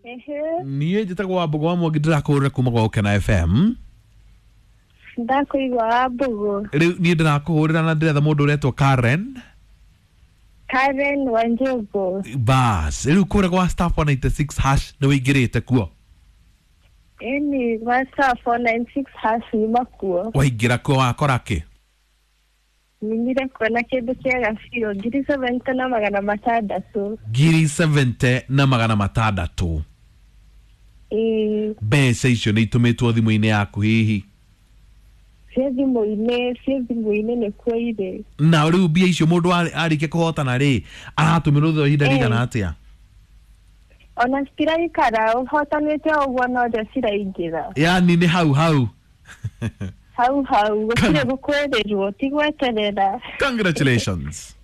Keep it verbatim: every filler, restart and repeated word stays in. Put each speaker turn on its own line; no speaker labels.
Ehe.
Niĩ njĩtagwo Wambũgũ wa Mwangi ndĩrakũhũrĩra kuma gwa Ũkena F M.
Ndakũigua Wambũgũ.
Rĩu niĩ ndĩrakũhũrĩra na ndĩretha mũndũ ũretwo Karen.
Karen Wanjũgũ.
Bas, rĩu kũrĩa gwa star four ninety-six hash nĩ wĩingĩrĩte kuo.
Eni gwa star four ninety-six hash nĩma kuo.
Waingĩra kuo wakora kĩ?
Nĩnyire kuona kĩndũ kĩega biũ ngiri seventy na magana matandatũ.
Ngiri seventy na magana matandatũ.
Ĩĩ.
Mbeca icio nĩ itũmĩtwo thimũ-inĩ yaku hihi?
Cia thimũ-inĩ, cia thimũ-inĩ nĩkuo irĩ.
Na rĩu mbia icio mũndũ arĩkia kũhotana rĩ, aratũmĩrwo thutha wa ihinda rĩigana atĩa?
Ona citiraikara ũhotanĩte ũguo no ndio ciraingĩra.
Yani nĩ hau hau.
Hau hau gũtirĩ gũkwererwo ti gweterera.
Congratulations.